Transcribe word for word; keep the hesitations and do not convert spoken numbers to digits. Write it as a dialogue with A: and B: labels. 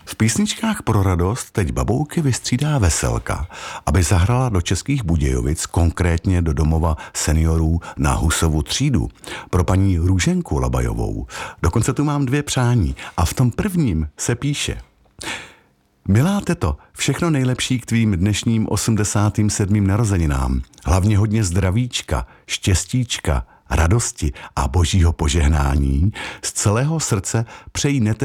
A: V písničkách pro radost teď Babouky vystřídá Veselka, aby zahrala do Českých Budějovic, konkrétně do domova seniorů na Husovu třídu, pro paní Růženku Labajovou. Dokonce tu mám dvě přání a v tom prvním se píše: Milá teto, všechno nejlepší k tvým dnešním osmdesátým sedmým narozeninám. Hlavně hodně zdravíčka, štěstíčka, radosti a božího požehnání. Z celého srdce přejí nete